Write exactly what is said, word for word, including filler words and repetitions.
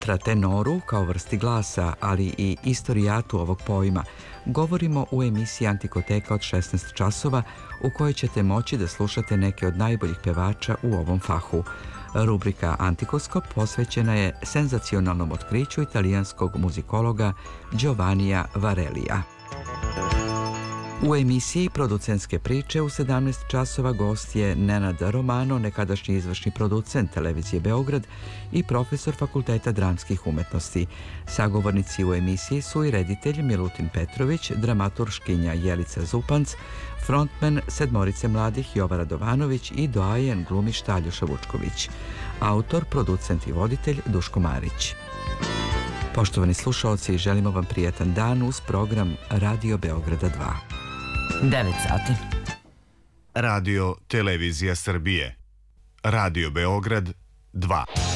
Tratenoru kao vrsti glasa, ali i istorijatu ovog pojma, govorimo u emisiji Antikoteka od šesnaest časova, u kojoj ćete moći da slušate neke od najboljih pevača u ovom fahu. Rubrika Antikoskop posvećena je senzacionalnom otkriću italijanskog muzikologa Giovannija Varellija. U emisiji Producentske priče u sedamnaest časova gost je Nenad Romano, nekadašnji izvršni producent Televizije Beograd i profesor Fakulteta dramskih umetnosti. Sagovornici u emisiji su i reditelj Milutin Petrović, dramaturškinja Jelica Zupanc, frontman Sedmorice mladih Jovan Radovanović i doajen glumišta Aljoša Vučković. Autor, producent i voditelj Duško Marić. Poštovani slušaoci, želimo vam prijetan dan uz program Radio Beograda dva. devet sati. Radio Televizija Srbije. Radio Beograd dva.